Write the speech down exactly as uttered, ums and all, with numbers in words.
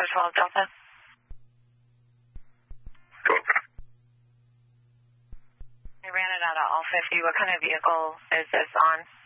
Delta twelve Delta. Delta. I ran it out of all fifty. What kind of vehicle is this on?